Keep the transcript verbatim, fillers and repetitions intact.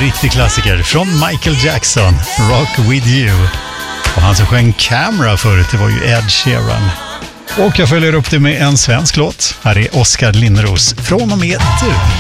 riktig klassiker från Michael Jackson, Rock With You. Och han som sjöng Camera förut, det var ju Ed Sheeran. Och jag följer upp det med en svensk låt. Här är Oskar Linnros, Från och med du.